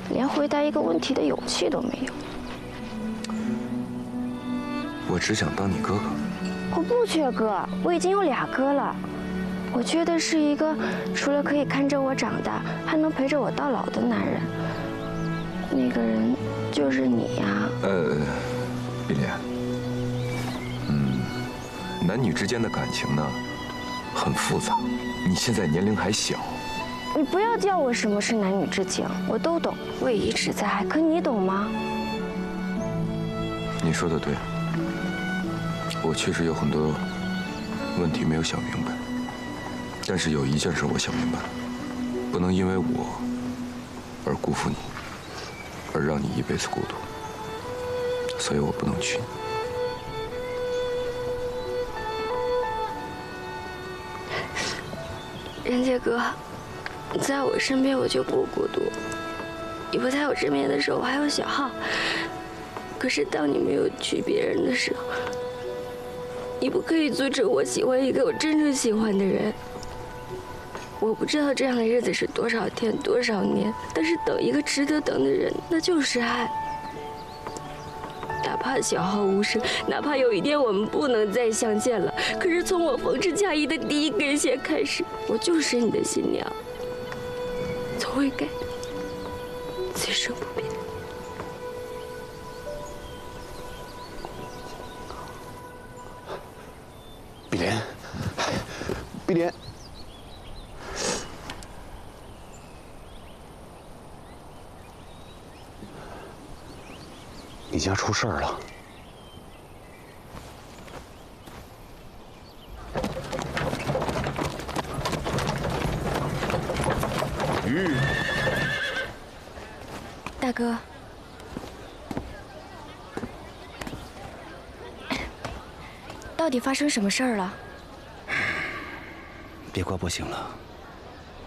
连回答一个问题的勇气都没有。 我只想当你哥哥。 我不缺哥，我已经有2哥了。我缺的是一个除了可以看着我长大，还能陪着我到老的男人。那个人就是你呀。 碧莲，男女之间的感情呢，很复杂。你现在年龄还小。 你不要教我什么是男女之情，我都懂，我也一直在爱，可你懂吗？ 你说的对，我确实有很多问题没有想明白，但是有一件事我想明白了，不能因为我而辜负你，而让你一辈子孤独，所以我不能娶你。 任杰哥，你在我身边我就不孤独，你不在我身边的时候我还有小浩，可是当你没有娶别人的时候，你不可以阻止我喜欢一个我真正喜欢的人。我不知道这样的日子是多少天多少年，但是等一个值得等的人，那就是爱。哪怕小浩无声，哪怕有一天我们不能再相见了，可是从我缝制嫁衣的第一根线开始，我就是你的新娘，从未改变，此生不变。 碧莲，碧莲，你家出事儿了。 大哥，到底发生什么事儿了？ 别怪不行了，